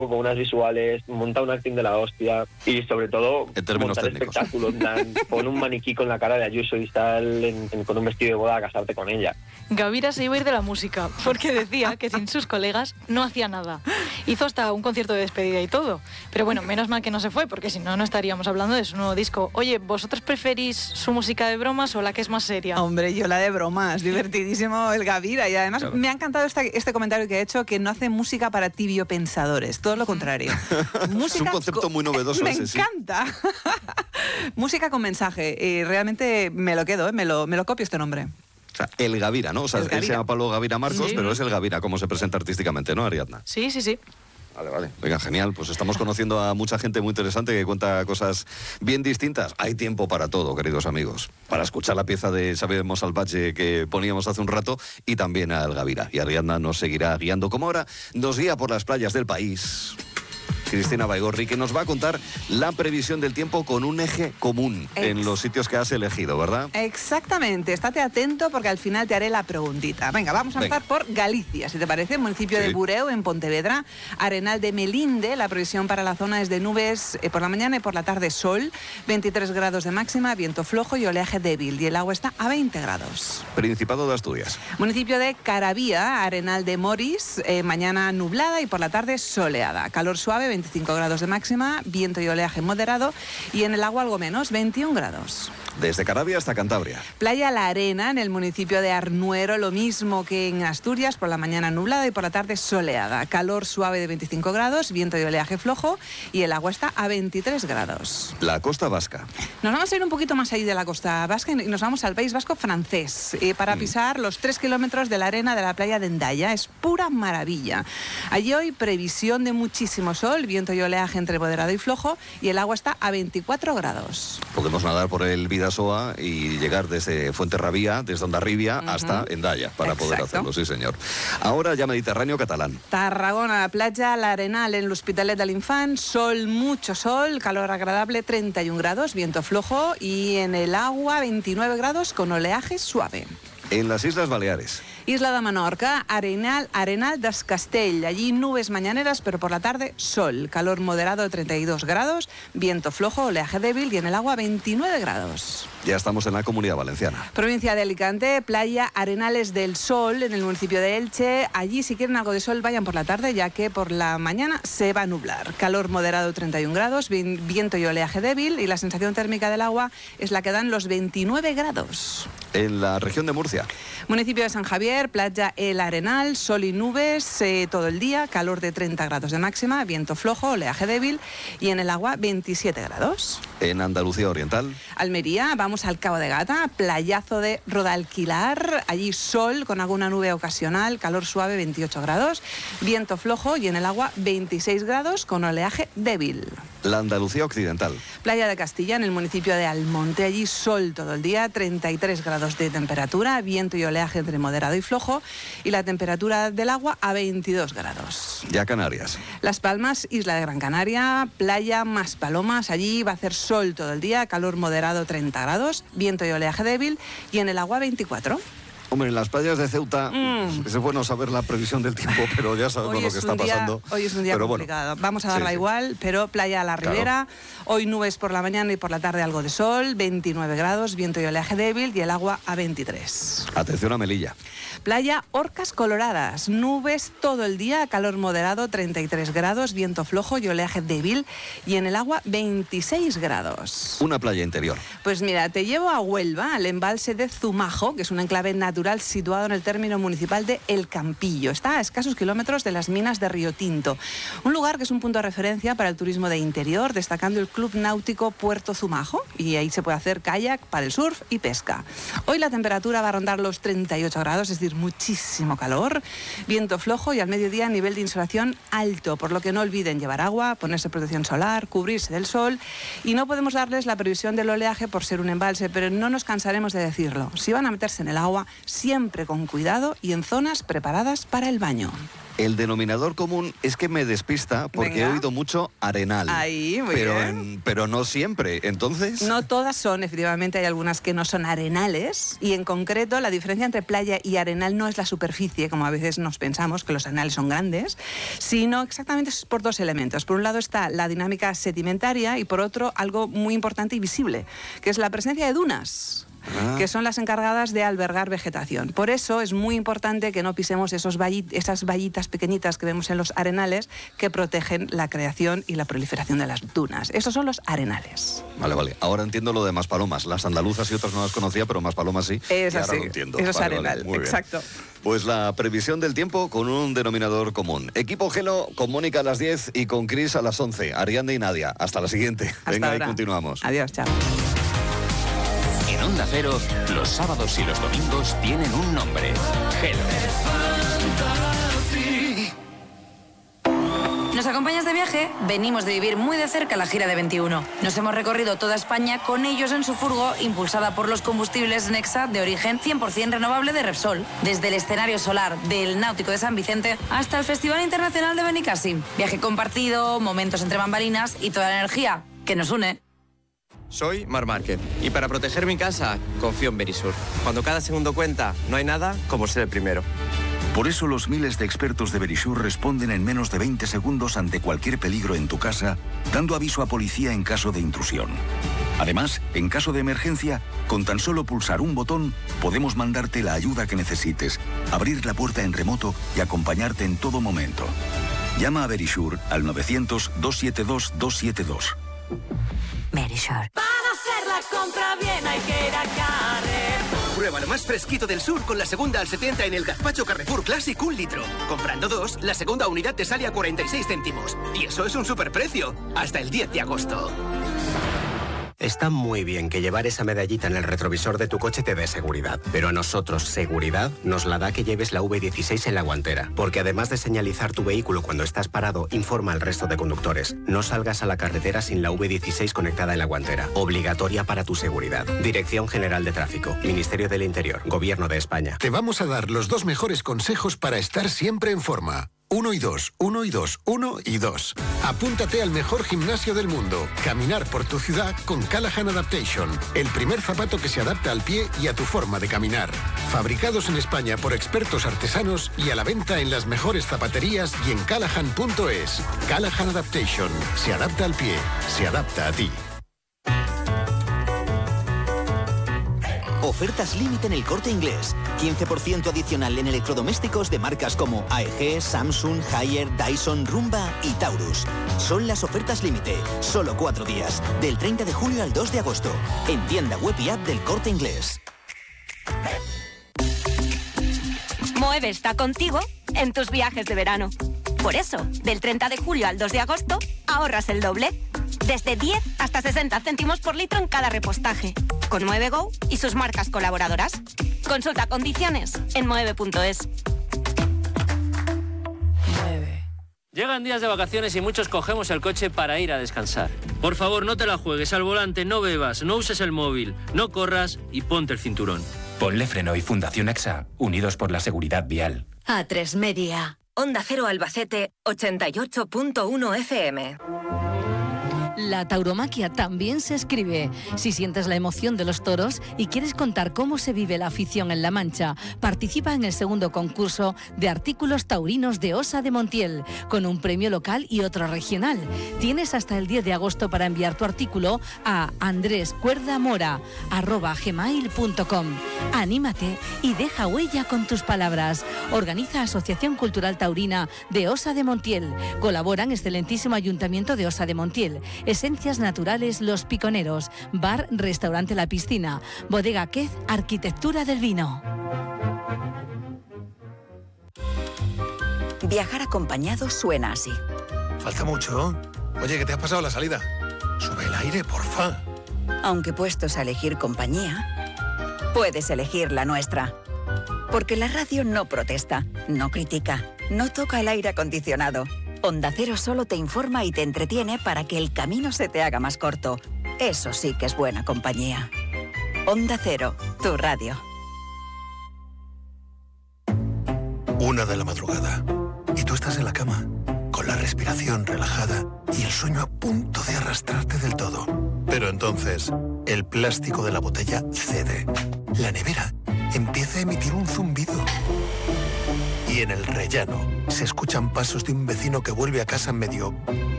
con unas visuales, monta un acting de la hostia y sobre todo en términos montar técnicos. espectáculos, pon un maniquí con la cara de Ayuso y sal con un vestido de boda a casarte con ella. Gavira se iba a ir de la música porque decía que sin sus colegas no hacía nada. Hizo hasta un concierto de despedida y todo. Pero bueno, menos mal que no se fue, porque si no, no estaríamos hablando de su nuevo disco. Oye, ¿vosotros preferís su música de bromas o la que es más seria? Hombre, yo la de bromas, divertidísimo el Gavira. Y además me ha encantado este comentario que ha hecho, que no hace música para tibio pensadores, todo lo contrario. Es un concepto muy novedoso me ese, sí. encanta. Música con mensaje. Y realmente me lo quedo, me lo copio este nombre. O sea, el Gavira, ¿no? O sea, él se llama Pablo Gavira Marcos, Sí. pero es el Gavira, como se presenta artísticamente, ¿no, Ariadna? Sí, sí, sí. Vale. Venga, genial. Pues estamos conociendo a mucha gente muy interesante que cuenta cosas bien distintas. Hay tiempo para todo, queridos amigos. Para escuchar la pieza de Xavier Salvatge que poníamos hace un rato y también al Gavira. Y Ariadna nos seguirá guiando, como ahora nos guía por las playas del país. Cristina Baigorri, que nos va a contar la previsión del tiempo con un eje común en los sitios que has elegido, ¿verdad? Exactamente, estate atento porque al final te haré la preguntita. Venga, vamos a empezar por Galicia, si te parece, municipio de Bureo, en Pontevedra, Arenal de Melinde. La previsión para la zona es de nubes por la mañana y por la tarde sol, 23 grados de máxima, viento flojo y oleaje débil, y el agua está a 20 grados. Principado de Asturias. Municipio de Caravía, Arenal de Moris, mañana nublada y por la tarde soleada. Calor suave, 25 grados de máxima, viento y oleaje moderado, y en el agua algo menos, 21 grados. Desde Caravia hasta Cantabria. Playa La Arena, en el municipio de Arnuero, lo mismo que en Asturias, por la mañana nublada y por la tarde soleada. Calor suave de 25 grados, viento y oleaje flojo, y el agua está a 23 grados. La Costa Vasca. Nos vamos a ir un poquito más allá de la Costa Vasca y nos vamos al País Vasco francés para pisar los 3 kilómetros de la arena de la playa de Endaya. Es pura maravilla. Allí hoy previsión de muchísimo sol, viento y oleaje entre moderado y flojo, y el agua está a 24 grados. Podemos nadar por el Bidasoa y llegar desde Fuenterrabía, desde Hondarribia hasta Endaya para poder hacerlo, sí señor. Ahora ya Mediterráneo catalán. Tarragona, playa La Arenal, en l'Hospitalet de l'Infant, sol, mucho sol, calor agradable, 31 grados, viento flojo, y en el agua 29 grados con oleaje suave. En las Islas Baleares. Isla de Menorca, Arenal des Castell. Allí nubes mañaneras, pero por la tarde sol. Calor moderado de 32 grados, viento flojo, oleaje débil, y en el agua 29 grados. Ya estamos en la Comunidad Valenciana. Provincia de Alicante, playa Arenales del Sol, en el municipio de Elche. Allí, si quieren algo de sol, vayan por la tarde, ya que por la mañana se va a nublar. Calor moderado 31 grados, viento y oleaje débil, y la sensación térmica del agua es la que dan los 29 grados. En la región de Murcia. Municipio de San Javier, playa El Arenal, sol y nubes todo el día, calor de 30 grados de máxima, viento flojo, oleaje débil, y en el agua 27 grados. En Andalucía Oriental. Almería, vamos al Cabo de Gata, playazo de Rodalquilar, allí sol con alguna nube ocasional, calor suave 28 grados, viento flojo, y en el agua 26 grados con oleaje débil. La Andalucía Occidental. Playa de Castilla, en el municipio de Almonte, allí sol todo el día, 33 grados de temperatura, viento y oleaje entre moderado y flojo, y la temperatura del agua a 22 grados. Ya Canarias. Las Palmas, isla de Gran Canaria, playa Maspalomas, allí va a hacer sol todo el día, calor moderado 30 grados, viento y oleaje débil, y en el agua 24. Hombre, en las playas de Ceuta es bueno saber la previsión del tiempo, pero ya sabemos lo que está pasando. Hoy es un día complicado. Bueno, vamos a darla igual, pero playa a la Ribera. Hoy nubes por la mañana y por la tarde algo de sol, 29 grados, viento y oleaje débil, y el agua a 23. Atención a Melilla. Playa Orcas Coloradas, nubes todo el día, calor moderado, 33 grados, viento flojo y oleaje débil, y en el agua 26 grados. Una playa interior. Pues mira, te llevo a Huelva, al embalse de Zumajo, que es un enclave natural situado en el término municipal de El Campillo. Está a escasos kilómetros de las minas de Río Tinto. Un lugar que es un punto de referencia para el turismo de interior, destacando el Club Náutico Puerto Zumajo, y ahí se puede hacer kayak, paddlesurf y pesca. Hoy la temperatura va a rondar los 38 grados, es decir, muchísimo calor, viento flojo, y al mediodía nivel de insolación alto, por lo que no olviden llevar agua, ponerse protección solar, cubrirse del sol, y no podemos darles la previsión del oleaje por ser un embalse, pero no nos cansaremos de decirlo. Si van a meterse en el agua, siempre con cuidado y en zonas preparadas para el baño. El denominador común es que me despista porque Venga. he oído mucho arenal. Ahí, muy bien. Pero no siempre. Entonces... No todas son, efectivamente, hay algunas que no son arenales y en concreto la diferencia entre playa y arenal no es la superficie, como a veces nos pensamos que los arenales son grandes, sino exactamente es por dos elementos. Por un lado está la dinámica sedimentaria y por otro algo muy importante y visible, que es la presencia de dunas, que son las encargadas de albergar vegetación. Por eso es muy importante que no pisemos esas vallitas pequeñitas que vemos en los arenales que protegen la creación y la proliferación de las dunas. Esos son los arenales. Vale. Ahora entiendo lo de Maspalomas. Las andaluzas y otras no las conocía, pero Maspalomas sí. Es y ahora así. lo entiendo. Eso es Vale, arenal, muy bien. exacto. Pues la previsión del tiempo con un denominador común. Equipo Gelo con Mónica a las 10 y con Cris a las 11. Ariadna y Nadia. Hasta la siguiente. Hasta Venga, ahora. y continuamos. Adiós, chao. En Onda Cero, los sábados y los domingos tienen un nombre. Gelo. ¿Nos acompañas de viaje? Venimos de vivir muy de cerca la gira de 21. Nos hemos recorrido toda España con ellos en su furgo, impulsada por los combustibles Nexa de origen 100% renovable de Repsol. Desde el escenario solar del Náutico de San Vicente hasta el Festival Internacional de Benicàssim. Viaje compartido, momentos entre bambalinas y toda la energía que nos une. Soy Marc Márquez y para proteger mi casa confío en Verisur. Cuando cada segundo cuenta, no hay nada como ser el primero. Por eso los miles de expertos de Verisur responden en menos de 20 segundos ante cualquier peligro en tu casa, dando aviso a policía en caso de intrusión. Además, en caso de emergencia, con tan solo pulsar un botón, podemos mandarte la ayuda que necesites, abrir la puerta en remoto y acompañarte en todo momento. Llama a Verisur al 900-272-272. Verisur. Para hacer la compra bien hay que ir a Carrefour. Prueba lo más fresquito del sur con la segunda al 70 en el gazpacho Carrefour Classic 1 litro. Comprando 2, la segunda unidad te sale a 46 céntimos. Y eso es un superprecio. Hasta el 10 de agosto. Está muy bien que llevar esa medallita en el retrovisor de tu coche te dé seguridad, pero a nosotros seguridad nos la da que lleves la V16 en la guantera, porque además de señalizar tu vehículo cuando estás parado, informa al resto de conductores. No salgas a la carretera sin la V16 conectada en la guantera, obligatoria para tu seguridad. Dirección General de Tráfico, Ministerio del Interior, Gobierno de España. Te vamos a dar los 2 mejores consejos para estar siempre en forma. 1 y 2, 1 y 2, 1 y 2. Apúntate al mejor gimnasio del mundo. Caminar por tu ciudad con Callahan Adaptation. El primer zapato que se adapta al pie y a tu forma de caminar. Fabricados en España por expertos artesanos y a la venta en las mejores zapaterías y en callahan.es. Callahan Adaptation. Se adapta al pie. Se adapta a ti. Ofertas límite en El Corte Inglés. 15% adicional en electrodomésticos de marcas como AEG, Samsung, Haier, Dyson, Rumba y Taurus. Son las ofertas límite. Solo 4 días. Del 30 de julio al 2 de agosto. En tienda web y app del Corte Inglés. Moeve está contigo en tus viajes de verano. Por eso, del 30 de julio al 2 de agosto, ahorras el doble. Desde 10 hasta 60 céntimos por litro en cada repostaje. Con Moeve Go y sus marcas colaboradoras. Consulta condiciones en moeve.es. Llegan días de vacaciones y muchos cogemos el coche para ir a descansar. Por favor, no te la juegues al volante, no bebas, no uses el móvil, no corras y ponte el cinturón. Ponle Freno y Fundación AXA, unidos por la seguridad vial. A3 Media. Onda Cero Albacete, 88.1 FM. La tauromaquia también se escribe. Si sientes la emoción de los toros y quieres contar cómo se vive la afición en La Mancha, participa en el segundo concurso de artículos taurinos de Osa de Montiel, con un premio local y otro regional. Tienes hasta el 10 de agosto para enviar tu artículo a andrescuerdamora@gmail.com. Anímate y deja huella con tus palabras. Organiza Asociación Cultural Taurina de Osa de Montiel. Colaboran excelentísimo Ayuntamiento de Osa de Montiel, Esencias Naturales Los Piconeros, Bar Restaurante La Piscina, Bodega Quez, Arquitectura del Vino. Viajar acompañado suena así. Falta mucho. Oye, ¿qué te has pasado la salida? Sube el aire, porfa. Aunque puestos a elegir compañía, puedes elegir la nuestra. Porque la radio no protesta, no critica, no toca el aire acondicionado. Onda Cero solo te informa y te entretiene para que el camino se te haga más corto. Eso sí que es buena compañía. Onda Cero, tu radio. 1 de la madrugada. Y tú estás en la cama, con la respiración relajada y el sueño a punto de arrastrarte del todo. Pero entonces, el plástico de la botella cede. La nevera empieza a emitir un zumbido. Y en el rellano se escuchan pasos de un vecino que vuelve a casa medio